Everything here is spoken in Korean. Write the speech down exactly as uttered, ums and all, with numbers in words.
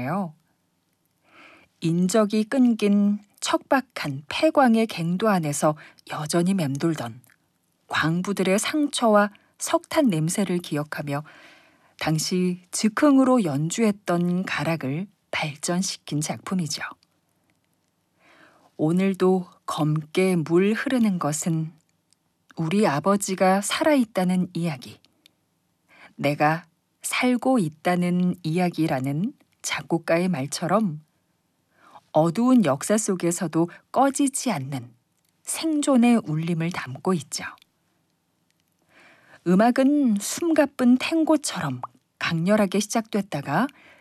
있잖아요. 인적이 끊긴 척박한 폐광의 갱도 안에서 여전히 맴돌던 광부들의 상처와 석탄 냄새를 기억하며 당시 즉흥으로 연주했던 가락을 발전시킨 작품이죠. 오늘도 검게 물 흐르는 것은 우리 아버지가 살아있다는 이야기, 내가 살고 있다는 이야기라는 작곡가의 말처럼 어두운 역사 속에서도 꺼지지 않는 생존의 울림을 담고 있죠. 음악은 숨가쁜 탱고처럼 강렬하게 시작됐다가